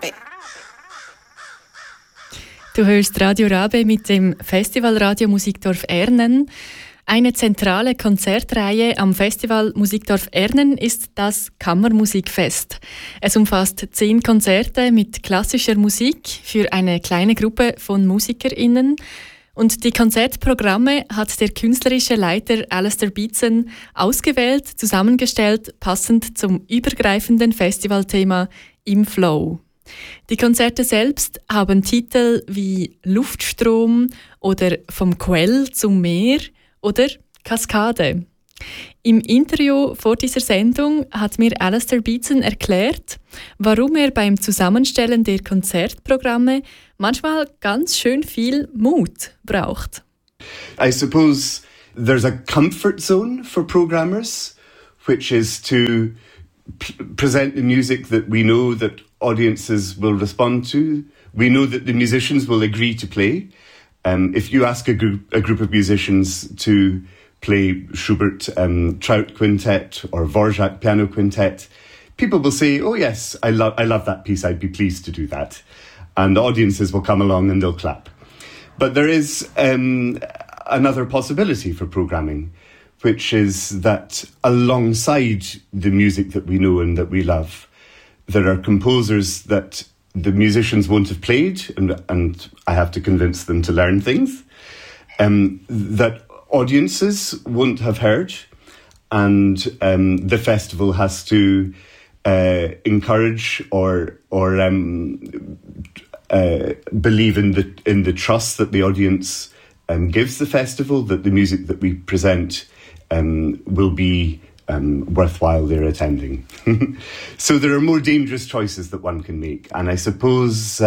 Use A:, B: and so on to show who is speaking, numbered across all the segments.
A: Rabe.
B: Du hörst Radio Rabe mit dem Festival Radio Musikdorf Ernen. Eine zentrale Konzertreihe am Festival Musikdorf Ernen ist das Kammermusikfest. Es umfasst 10 Konzerte mit klassischer Musik für eine kleine Gruppe von MusikerInnen. Und die Konzertprogramme hat der künstlerische Leiter Alistair Beatson ausgewählt, zusammengestellt, passend zum übergreifenden Festivalthema Im Flow. Die Konzerte selbst haben Titel wie Luftstrom oder Vom Quell zum Meer oder Kaskade. Im Interview vor dieser Sendung hat mir Alistair Beatson erklärt, warum er beim Zusammenstellen der Konzertprogramme manchmal ganz schön viel Mut braucht.
C: I suppose there's a comfort zone for programmers, which is to present the music that we know that audiences will respond to. We know that the musicians will agree to play. If you ask a group of musicians to play Schubert Trout Quintet or Dvorak Piano Quintet, people will say, "Oh yes, I love that piece. I'd be pleased to do that," and the audiences will come along and they'll clap. But there is another possibility for programming, which is that alongside the music that we know and that we love, there are composers that the musicians won't have played, and I have to convince them to learn things, that audiences won't have heard, and the festival has to encourage or believe in the trust that the audience gives the festival, that the music that we present will be worthwhile their attending. So there are more dangerous choices that one can make, and I suppose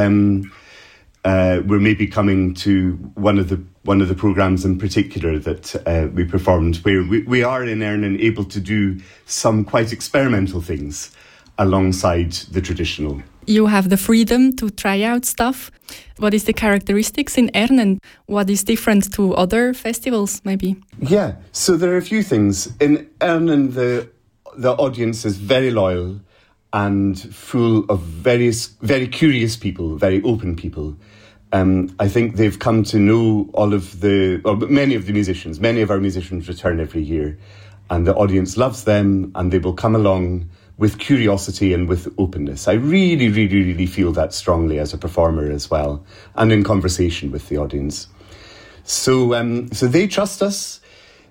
C: we're maybe coming to one of the programmes in particular that we performed, where we are in Ernen able to do some quite experimental things alongside the traditional.
B: You have the freedom to try out stuff. What is the characteristics in Ernen? What is different to other festivals, maybe?
C: Yeah, so there are a few things. In Ernen, the audience is very loyal and full of very curious people, very open people. I think they've come to know many of the musicians. Many of our musicians return every year, and the audience loves them, and they will come along with curiosity and with openness. I really, really, really feel that strongly as a performer as well, and in conversation with the audience. So they trust us.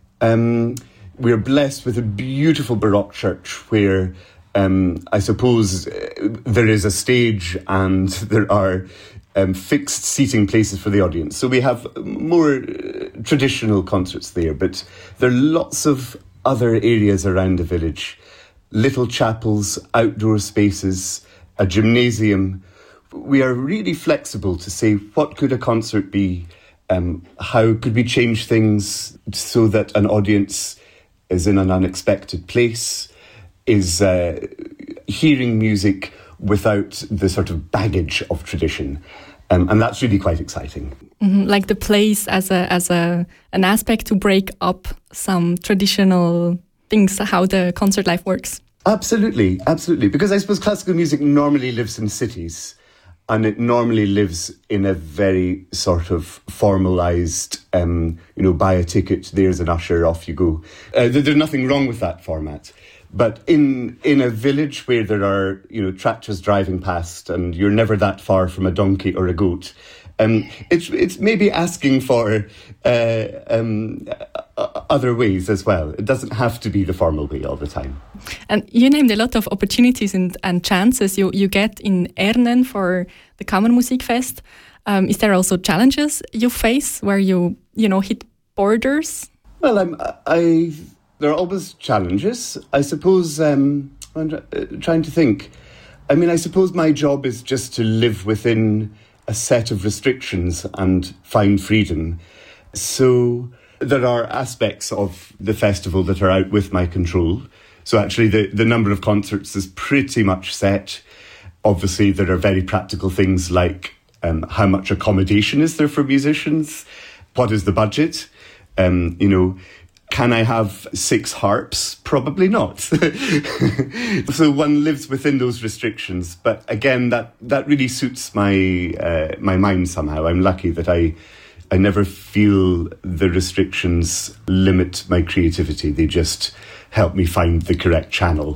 C: We're blessed with a beautiful Baroque church where I suppose there is a stage and there are fixed seating places for the audience. So we have more traditional concerts there, but there are lots of other areas around the village. Little chapels, outdoor spaces, a gymnasium. We are really flexible to say, what could a concert be? How could we change things so that an audience is in an unexpected place, is hearing music without the sort of baggage of tradition. And that's really quite exciting.
B: Mm-hmm. Like the place as an aspect to break up some traditional things, how the concert life works.
C: Absolutely, absolutely. Because I suppose classical music normally lives in cities, and it normally lives in a very sort of formalised, buy a ticket, there's an usher, off you go. There's nothing wrong with that format. But in a village where there are, tractors driving past and you're never that far from a donkey or a goat, it's maybe asking for other ways as well. It doesn't have to be the formal way all the time.
B: And you named a lot of opportunities and chances you get in Ernen for the Kammermusikfest. Is there also challenges you face where you hit borders?
C: Well, there are always challenges. I suppose I'm trying to think. I mean, I suppose my job is just to live within a set of restrictions and find freedom. So there are aspects of the festival that are out with my control. So actually the number of concerts is pretty much set. Obviously, there are very practical things like how much accommodation is there for musicians? What is the budget? Can I have 6 harps? Probably not. So one lives within those restrictions. But again, that really suits my my mind somehow. I'm lucky that I never feel the restrictions limit my creativity. They just help me find the correct channel.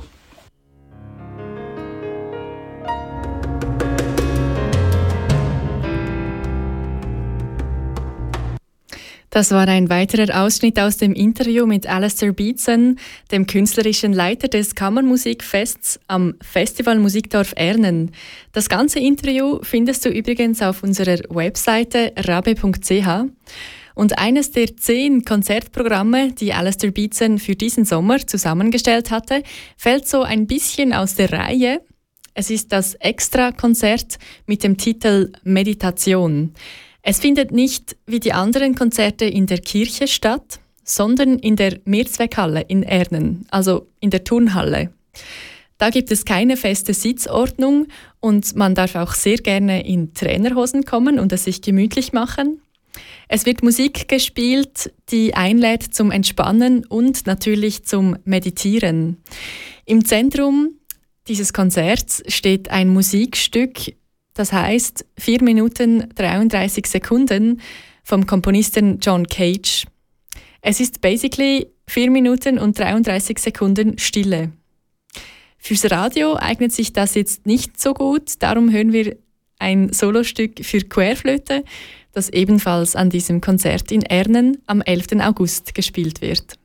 B: Das war ein weiterer Ausschnitt aus dem Interview mit Alastair Beetson, dem künstlerischen Leiter des Kammermusikfests am Festival Musikdorf Ernen. Das ganze Interview findest du übrigens auf unserer Webseite rabe.ch. Und eines der 10 Konzertprogramme, die Alastair Beetson für diesen Sommer zusammengestellt hatte, fällt so ein bisschen aus der Reihe. Es ist das Extra-Konzert mit dem Titel Meditation. Es findet nicht wie die anderen Konzerte in der Kirche statt, sondern in der Mehrzweckhalle in Ernen, also in der Turnhalle. Da gibt es keine feste Sitzordnung und man darf auch sehr gerne in Trainerhosen kommen und es sich gemütlich machen. Es wird Musik gespielt, die einlädt zum Entspannen und natürlich zum Meditieren. Im Zentrum dieses Konzerts steht ein Musikstück, das heißt 4 Minuten 33 Sekunden vom Komponisten John Cage. Es ist basically 4 Minuten und 33 Sekunden Stille. Fürs Radio eignet sich das jetzt nicht so gut, darum hören wir ein Solostück für Querflöte, das ebenfalls an diesem Konzert in Ernen am 11. August gespielt wird.